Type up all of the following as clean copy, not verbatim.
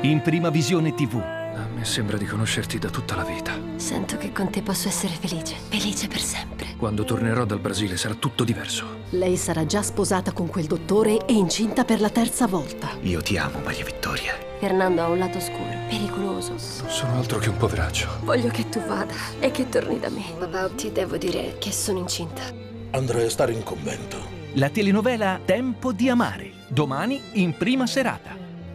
in Prima Visione TV. A me sembra di conoscerti da tutta la vita. Sento che con te posso essere felice. Felice per sempre. Quando tornerò dal Brasile sarà tutto diverso. Lei sarà già sposata con quel dottore e incinta per la 3ª volta. Io ti amo, Maria Vittoria. Fernando ha un lato oscuro, pericoloso. Non sono altro che un poveraccio. Voglio che tu vada e che torni da me. Papà, ti devo dire che sono incinta. Andrei a stare in convento. La telenovela Tempo di amare, domani in prima serata.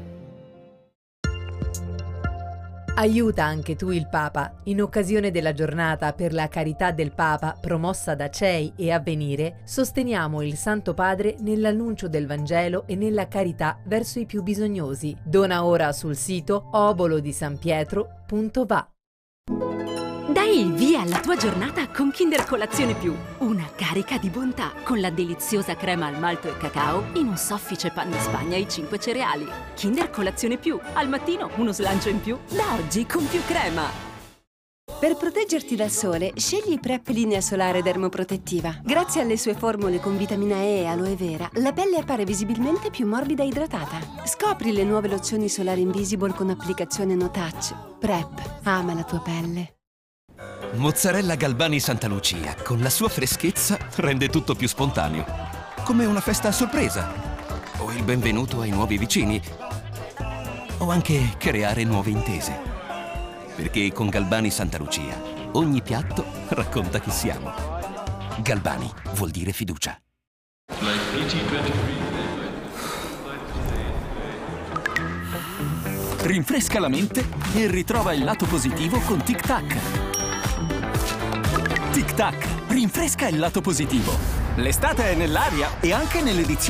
Aiuta anche tu il Papa. In occasione della giornata per la carità del Papa promossa da CEI e Avvenire, sosteniamo il Santo Padre nell'annuncio del Vangelo e nella carità verso i più bisognosi. Dona ora sul sito obolodisanpietro.va. Dai il via alla tua giornata con Kinder Colazione Più. Una carica di bontà con la deliziosa crema al malto e cacao in un soffice pan di Spagna e 5 cereali. Kinder Colazione Più. Al mattino uno slancio in più. Da oggi con più crema. Per proteggerti dal sole, scegli PrEP Linea Solare Dermoprotettiva. Grazie alle sue formule con vitamina E e aloe vera, la pelle appare visibilmente più morbida e idratata. Scopri le nuove lozioni solari Invisible con applicazione no touch. PrEP. Ama la tua pelle. Mozzarella Galbani Santa Lucia, con la sua freschezza, rende tutto più spontaneo. Come una festa a sorpresa. O il benvenuto ai nuovi vicini. O anche creare nuove intese. Perché con Galbani Santa Lucia, ogni piatto racconta chi siamo. Galbani vuol dire fiducia. Rinfresca la mente e ritrova il lato positivo con Tic Tac. Tic Tac, rinfresca il lato positivo. L'estate è nell'aria e anche nell'edizione